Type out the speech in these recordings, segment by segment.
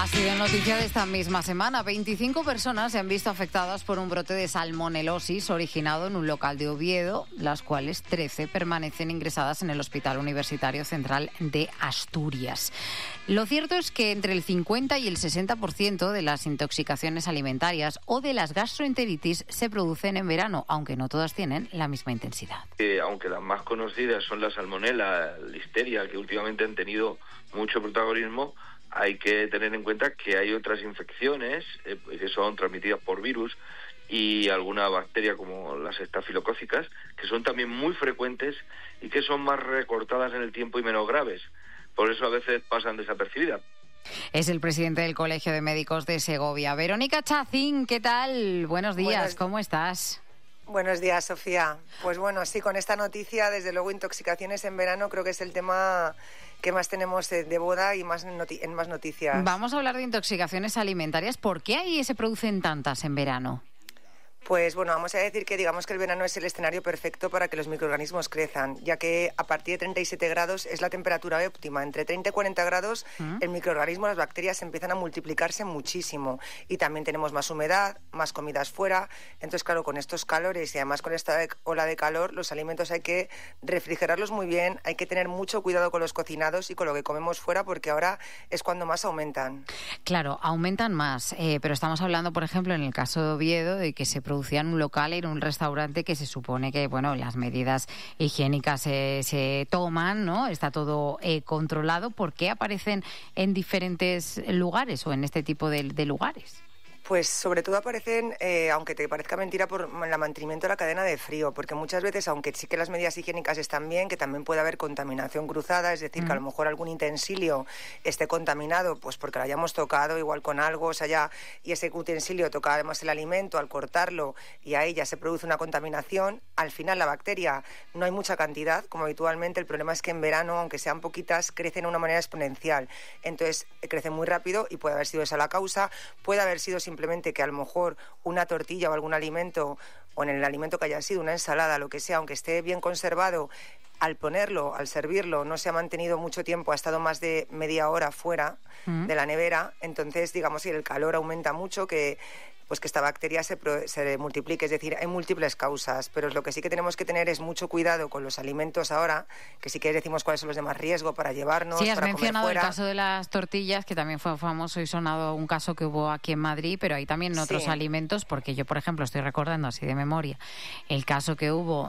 Ha sido noticia de esta misma semana. 25 personas se han visto afectadas por un brote de salmonelosis originado en un local de Oviedo, las cuales 13 permanecen ingresadas en el Hospital Universitario Central de Asturias. Lo cierto es que entre el 50 y el 60% de las intoxicaciones alimentarias o de las gastroenteritis se producen en verano, aunque no todas tienen la misma intensidad. Aunque las más conocidas son la salmonela, la listeria, que últimamente han tenido mucho protagonismo, hay que tener en cuenta que hay otras infecciones que son transmitidas por virus y alguna bacteria como las estafilocócicas, que son también muy frecuentes y que son más recortadas en el tiempo y menos graves. Por eso a veces pasan desapercibidas. Es el presidente del Colegio de Médicos de Segovia. Verónica Chacín, ¿qué tal? Buenos días, ¿cómo estás? Buenos días, Sofía. Pues bueno, sí, con esta noticia, desde luego, intoxicaciones en verano creo que es el tema que más tenemos de boda y más en más noticias. Vamos a hablar de intoxicaciones alimentarias. ¿Por qué ahí se producen tantas en verano? Pues bueno, vamos a decir que digamos que el verano es el escenario perfecto para que los microorganismos crezcan, ya que a partir de 37 grados es la temperatura óptima. Entre 30 y 40 grados el microorganismo, las bacterias empiezan a multiplicarse muchísimo y también tenemos más humedad, más comidas fuera. Entonces, claro, con estos calores y además con esta ola de calor, los alimentos hay que refrigerarlos muy bien, hay que tener mucho cuidado con los cocinados y con lo que comemos fuera porque ahora es cuando más aumentan. Claro, aumentan más, pero estamos hablando, por ejemplo, en el caso de Oviedo, de que se producían un local en un restaurante que se supone que, bueno, las medidas higiénicas se toman, ¿no? Está todo controlado. ¿Por qué aparecen en diferentes lugares o en este tipo de lugares? Pues sobre todo aparecen, aunque te parezca mentira, por el mantenimiento de la cadena de frío, porque muchas veces, aunque sí que las medidas higiénicas están bien, que también puede haber contaminación cruzada, es decir, que a lo mejor algún utensilio esté contaminado, pues porque lo hayamos tocado igual con algo, o sea, ya, y ese utensilio toca además el alimento, al cortarlo, y ahí ya se produce una contaminación. Al final la bacteria no hay mucha cantidad, como habitualmente, el problema es que en verano, aunque sean poquitas, crecen de una manera exponencial, entonces crecen muy rápido y puede haber sido esa la causa, puede haber sido simplemente que a lo mejor una tortilla o algún alimento, o en el alimento que haya sido una ensalada, lo que sea, aunque esté bien conservado, al ponerlo, al servirlo, no se ha mantenido mucho tiempo, ha estado más de media hora fuera de la nevera, entonces digamos que el calor aumenta mucho, que esta bacteria se multiplique, es decir, hay múltiples causas, pero lo que sí que tenemos que tener es mucho cuidado con los alimentos ahora, que sí que decimos cuáles son los de más riesgo para llevarnos, sí, has para mencionado comer fuera. El caso de las tortillas, que también fue famoso y sonado un caso que hubo aquí en Madrid, pero hay también otros alimentos, porque yo, por ejemplo, estoy recordando así de memoria el caso que hubo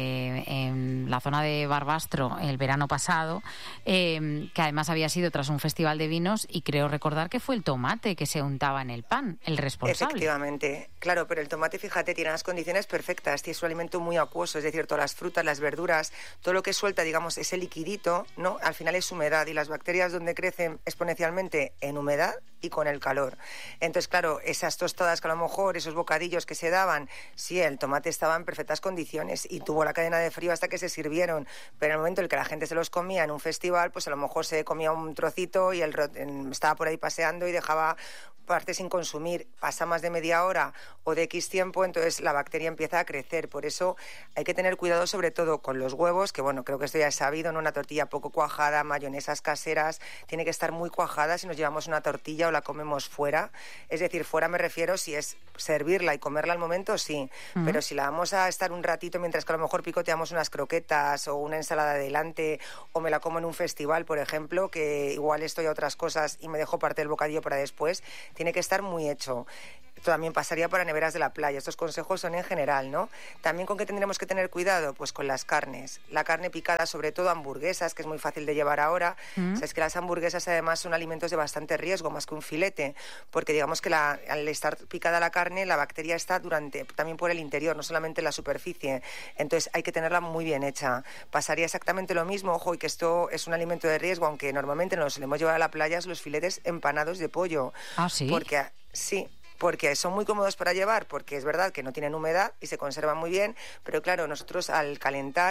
en la zona de Barbastro el verano pasado, que además había sido tras un festival de vinos, y creo recordar que fue el tomate que se untaba en el pan, el responsable. Efectivamente, claro, pero el tomate, fíjate, tiene las condiciones perfectas, es un alimento muy acuoso, es decir, todas las frutas, las verduras, todo lo que suelta, digamos, ese liquidito, ¿no? Al final es humedad, y las bacterias donde crecen exponencialmente en humedad y con el calor. Entonces, claro, esas tostadas que a lo mejor, esos bocadillos que se daban, sí, el tomate estaba en perfectas condiciones y tuvo la cadena de frío hasta que se sirvieron, pero en el momento en el que la gente se los comía en un festival, pues a lo mejor se comía un trocito y estaba por ahí paseando y dejaba parte sin consumir, pasa más de media hora o de X tiempo, entonces la bacteria empieza a crecer. Por eso hay que tener cuidado sobre todo con los huevos, que bueno, creo que esto ya es sabido, ¿no? Una tortilla poco cuajada, mayonesas caseras, tiene que estar muy cuajada si nos llevamos una tortilla o la comemos fuera. Es decir, fuera me refiero si es servirla y comerla al momento, sí, pero si la vamos a estar un ratito mientras que a lo mejor picoteamos unas croquetas o una ensalada delante, o me la como en un festival, por ejemplo, que igual estoy a otras cosas y me dejo parte del bocadillo para después, tiene que estar muy hecho. Esto también pasaría para neveras de la playa. Estos consejos son en general, ¿no? También con qué tendremos que tener cuidado, pues con las carnes. La carne picada, sobre todo hamburguesas, que es muy fácil de llevar ahora. Sabes que las hamburguesas además son alimentos de bastante riesgo, más que un filete, porque digamos que al estar picada la carne, la bacteria está también por el interior, no solamente en la superficie. Entonces hay que tenerla muy bien hecha. Pasaría exactamente lo mismo, ojo, y que esto es un alimento de riesgo, aunque normalmente nos los solemos llevar a la playa, los filetes empanados de pollo. ¿Ah, sí? Porque son muy cómodos para llevar, porque es verdad que no tienen humedad y se conservan muy bien, pero claro, nosotros al calentar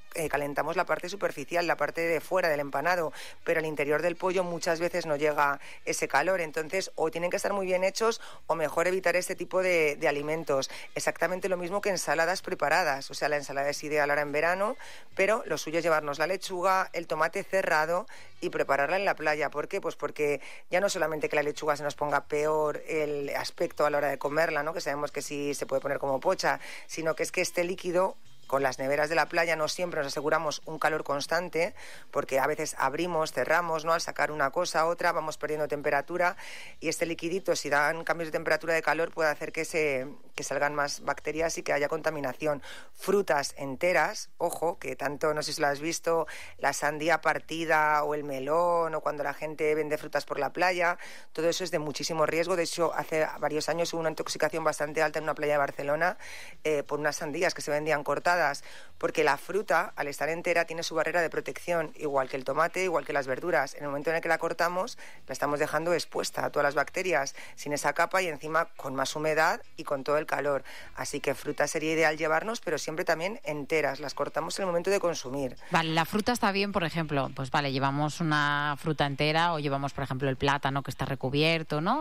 calentamos la parte superficial, la parte de fuera del empanado, pero al interior del pollo muchas veces no llega ese calor. Entonces, o tienen que estar muy bien hechos o mejor evitar este tipo de alimentos. Exactamente lo mismo que ensaladas preparadas. O sea, la ensalada es ideal ahora en verano, pero lo suyo es llevarnos la lechuga, el tomate cerrado y prepararla en la playa. ¿Por qué? Pues porque ya no solamente que la lechuga se nos ponga peor el aspecto a la hora de comerla, ¿no? Que sabemos que sí se puede poner como pocha, sino que es que este líquido, con las neveras de la playa no siempre nos aseguramos un calor constante, porque a veces abrimos, cerramos, ¿no? Al sacar una cosa a otra vamos perdiendo temperatura, y este liquidito, si dan cambios de temperatura, de calor, puede hacer que salgan más bacterias y que haya contaminación. Frutas enteras, ojo, que tanto, no sé si lo has visto, la sandía partida o el melón, o cuando la gente vende frutas por la playa, todo eso es de muchísimo riesgo. De hecho, hace varios años hubo una intoxicación bastante alta en una playa de Barcelona por unas sandías que se vendían cortadas, porque la fruta, al estar entera, tiene su barrera de protección, igual que el tomate, igual que las verduras. En el momento en el que la cortamos, la estamos dejando expuesta a todas las bacterias, sin esa capa, y encima con más humedad y con todo el calor. Así que fruta sería ideal llevarnos, pero siempre también enteras. Las cortamos en el momento de consumir. Vale, la fruta está bien, por ejemplo, pues vale, llevamos una fruta entera, o llevamos, por ejemplo, el plátano que está recubierto, ¿no?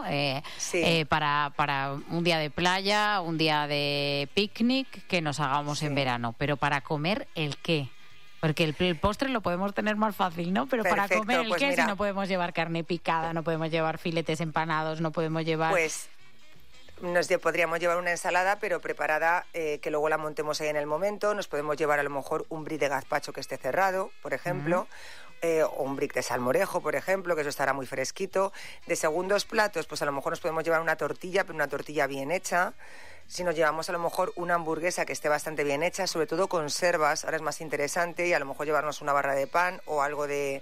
Sí. Para un día de playa, un día de picnic que nos hagamos en verano. Pero para comer, ¿el qué? Porque el postre lo podemos tener más fácil, ¿no? Pero Perfecto, para comer, ¿el pues qué? mira, Si no podemos llevar carne picada, no podemos llevar filetes empanados, no podemos llevar... Pues podríamos llevar una ensalada, pero preparada, que luego la montemos ahí en el momento. Nos podemos llevar a lo mejor un brie de gazpacho que esté cerrado, por ejemplo. O un brick de salmorejo, por ejemplo, que eso estará muy fresquito. De segundos platos, pues a lo mejor nos podemos llevar una tortilla, pero una tortilla bien hecha. Si nos llevamos a lo mejor una hamburguesa que esté bastante bien hecha, sobre todo conservas, ahora es más interesante, y a lo mejor llevarnos una barra de pan o algo de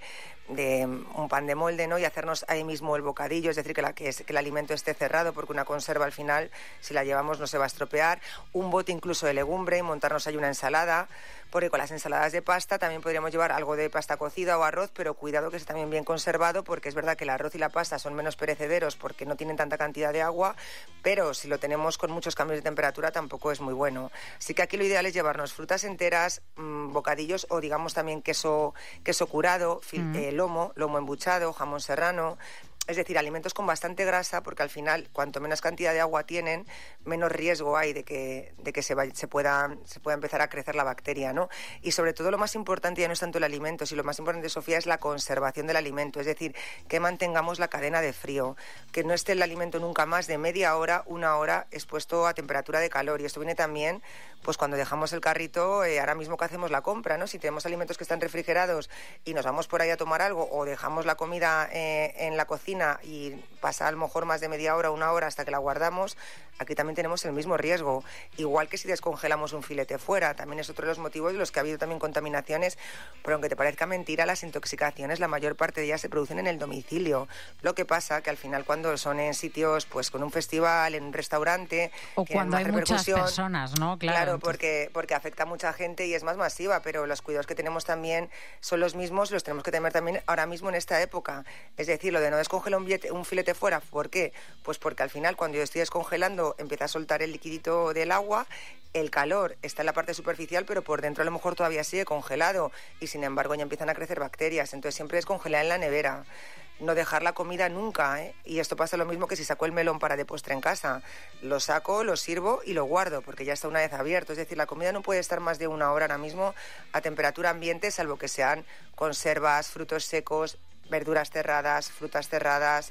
un pan de molde, ¿no? Y hacernos ahí mismo el bocadillo, es decir, que el alimento esté cerrado, porque una conserva al final, si la llevamos, no se va a estropear. Un bote incluso de legumbre y montarnos ahí una ensalada, porque con las ensaladas de pasta también podríamos llevar algo de pasta cocida o arroz, pero cuidado que esté también bien conservado, porque es verdad que el arroz y la pasta son menos perecederos porque no tienen tanta cantidad de agua, pero si lo tenemos con muchos cambios de temperatura tampoco es muy bueno. Así que aquí lo ideal es llevarnos frutas enteras, bocadillos, o digamos también queso curado, lomo embuchado, jamón serrano. Es decir, alimentos con bastante grasa, porque al final, cuanto menos cantidad de agua tienen, menos riesgo hay de que se pueda empezar a crecer la bacteria, ¿no? Y sobre todo, lo más importante ya no es tanto el alimento, sino lo más importante, Sofía, es la conservación del alimento. Es decir, que mantengamos la cadena de frío, que no esté el alimento nunca más de media hora, una hora, expuesto a temperatura de calor. Y esto viene también, pues cuando dejamos el carrito, ahora mismo que hacemos la compra, ¿no? Si tenemos alimentos que están refrigerados y nos vamos por ahí a tomar algo, o dejamos la comida en la cocina y pasa a lo mejor más de media hora, una hora hasta que la guardamos, aquí también tenemos el mismo riesgo. Igual que si descongelamos un filete fuera, también es otro de los motivos de los que ha habido también contaminaciones, pero aunque te parezca mentira, las intoxicaciones, la mayor parte de ellas se producen en el domicilio. Lo que pasa que al final, cuando son en sitios, pues con un festival, en un restaurante, o cuando hay muchas personas, ¿no? Claro, porque afecta a mucha gente y es más masiva, pero los cuidados que tenemos también son los mismos, los tenemos que tener también ahora mismo en esta época. Es decir, lo de no descongelar un filete fuera, ¿por qué? Pues porque al final, cuando yo estoy descongelando, empieza a soltar el liquidito del agua, el calor está en la parte superficial, pero por dentro a lo mejor todavía sigue congelado, y sin embargo ya empiezan a crecer bacterias. Entonces siempre descongelar en la nevera, no dejar la comida nunca, ¿eh? Y esto pasa lo mismo que si saco el melón para de postre en casa. Lo saco, lo sirvo y lo guardo, porque ya está una vez abierto. Es decir, la comida no puede estar más de una hora ahora mismo a temperatura ambiente, salvo que sean conservas, frutos secos, verduras cerradas, frutas cerradas,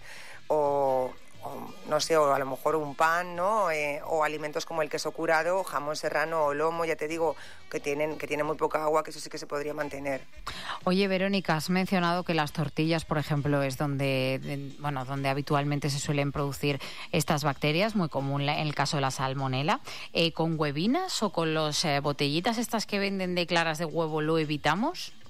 o no sé, o a lo mejor un pan, ¿no? O alimentos como el queso curado, jamón serrano o lomo, ya te digo, que tienen muy poca agua, que eso sí que se podría mantener. Oye, Verónica, has mencionado que las tortillas, por ejemplo, es donde habitualmente se suelen producir estas bacterias, muy común en el caso de la salmonela. ¿Con huevinas o con las botellitas estas que venden de claras de huevo lo evitamos?